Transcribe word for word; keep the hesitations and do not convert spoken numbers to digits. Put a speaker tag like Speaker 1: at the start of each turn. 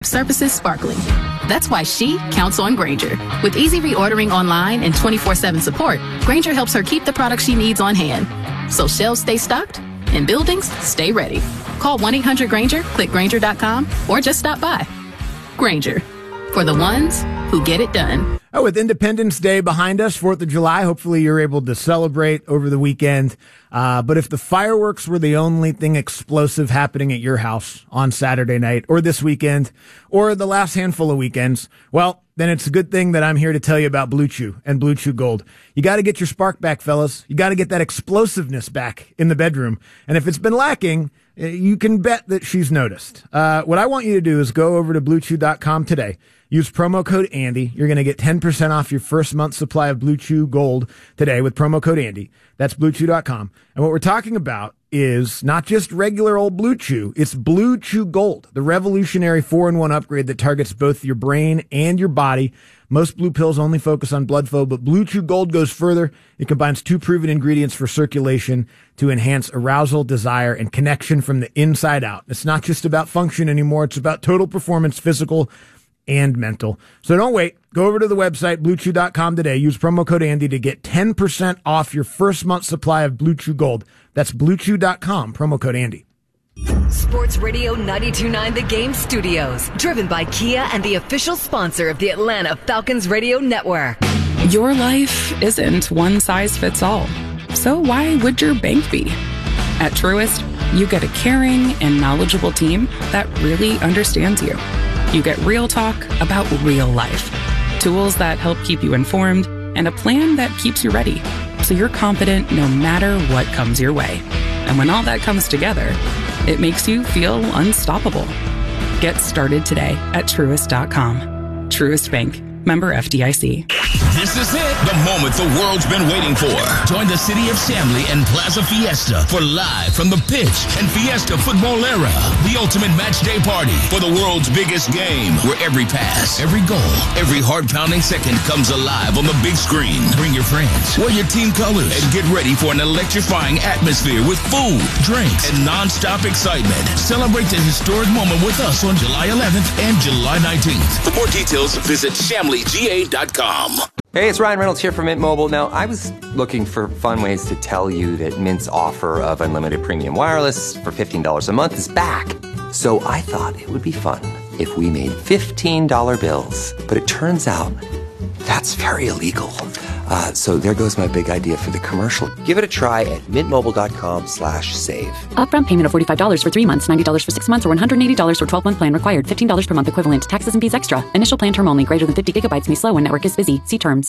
Speaker 1: Surfaces sparkling. That's why she counts on Grainger. With easy reordering online and twenty-four seven support, Grainger helps her keep the products she needs on hand. So shelves stay stocked and buildings stay ready. Call one eight hundred Grainger, click Grainger dot com, or just stop by. Grainger, for the ones who get it done.
Speaker 2: Oh, with Independence Day behind us, fourth of July, hopefully you're able to celebrate over the weekend. Uh, but if the fireworks were the only thing explosive happening at your house on Saturday night or this weekend or the last handful of weekends, well, then it's a good thing that I'm here to tell you about Blue Chew and Blue Chew Gold. You got to get your spark back, fellas. You got to get that explosiveness back in the bedroom. And if it's been lacking, you can bet that she's noticed. Uh, what I want you to do is go over to blue chew dot com today. Use promo code Andy. You're going to get ten percent off your first month's supply of Blue Chew Gold today with promo code Andy. That's blue chew dot com. And what we're talking about is not just regular old Blue Chew. It's Blue Chew Gold, the revolutionary four in one upgrade that targets both your brain and your body. Most blue pills only focus on blood flow, but Blue Chew Gold goes further. It combines two proven ingredients for circulation to enhance arousal, desire, and connection from the inside out. It's not just about function anymore. It's about total performance, physical and mental. So don't wait. Go over to the website, blue chew dot com today. Use promo code Andy to get ten percent off your first month's supply of Blue Chew Gold. That's blue chew dot com, promo code Andy.
Speaker 3: Sports Radio ninety-two point nine The Game Studios, driven by Kia and the official sponsor of the Atlanta Falcons Radio Network.
Speaker 4: Your life isn't one size fits all. So why would your bank be? At Truist, you get a caring and knowledgeable team that really understands you. You get real talk about real life, tools that help keep you informed, and a plan that keeps you ready, so you're confident no matter what comes your way. And when all that comes together, it makes you feel unstoppable. Get started today at truist dot com. Truist Bank. Member F D I C.
Speaker 5: This is it, the moment the world's been waiting for. Join the city of Chamblee and Plaza Fiesta for Live from the Pitch and Fiesta Football Era, the ultimate match day party for the world's biggest game, where every pass, every goal, every heart-pounding second comes alive on the big screen. Bring your friends, wear your team colors, and get ready for an electrifying atmosphere with food, drinks, and non-stop excitement. Celebrate the historic moment with us on July eleventh and July nineteenth. For more details, visit Chamblee G A dot com.
Speaker 6: Hey, it's Ryan Reynolds here from Mint Mobile. Now, I was looking for fun ways to tell you that Mint's offer of unlimited premium wireless for fifteen dollars a month is back. So I thought it would be fun if we made fifteen dollar bills. But it turns out that's very illegal. Uh, so there goes my big idea for the commercial. Give it a try at mintmobile.com slash save.
Speaker 7: Upfront payment of forty-five dollars for three months, ninety dollars for six months, or one hundred eighty dollars for twelve-month plan required. fifteen dollars per month equivalent. Taxes and fees extra. Initial plan term only. Greater than fifty gigabytes may slow when network is busy. See terms.